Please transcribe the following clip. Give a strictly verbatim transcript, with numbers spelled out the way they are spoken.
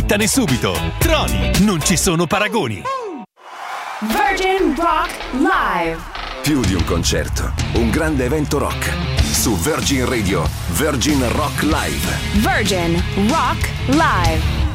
Smanettane subito. Troni, non ci sono paragoni. Virgin Rock Live. Più di un concerto, un grande evento rock. Su Virgin Radio, Virgin Rock Live. Virgin Rock Live.